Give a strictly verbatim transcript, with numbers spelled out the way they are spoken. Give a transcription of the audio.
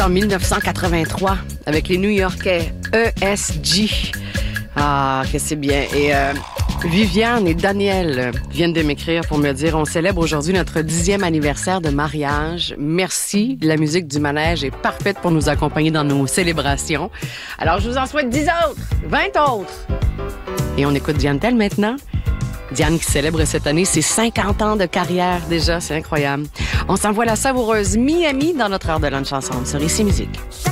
En dix-neuf cent quatre-vingt-trois, avec les New-Yorkais E S G. Ah, que c'est bien. Et euh, Viviane et Daniel viennent de m'écrire pour me dire on célèbre aujourd'hui notre dixième anniversaire de mariage. Merci. La musique du manège est parfaite pour nous accompagner dans nos célébrations. Alors, je vous en souhaite dix autres, vingt autres. Et on écoute Diane Tell maintenant. Diane qui célèbre cette année ses cinquante ans de carrière déjà. C'est incroyable. On s'envoie la savoureuse Miami dans notre heure de lunch ensemble sur Ici Musique.